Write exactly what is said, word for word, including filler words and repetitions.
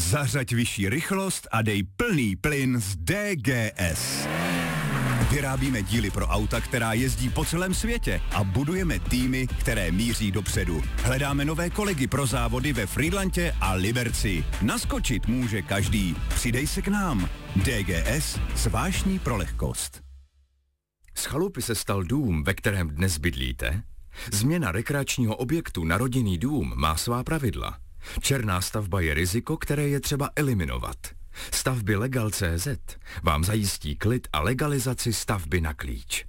Zařaď vyšší rychlost a dej plný plyn z D G S. Vyrábíme díly pro auta, která jezdí po celém světě a budujeme týmy, které míří dopředu. Hledáme nové kolegy pro závody ve Frýdlantě a Liberci. Naskočit může každý. Přidej se k nám. D G S s vášní pro lehkost. Z chalupy se stal dům, ve kterém dnes bydlíte? Změna rekreačního objektu na rodinný dům má svá pravidla. Černá stavba je riziko, které je třeba eliminovat. Stavby Legal tečka cé zet vám zajistí klid a legalizaci stavby na klíč.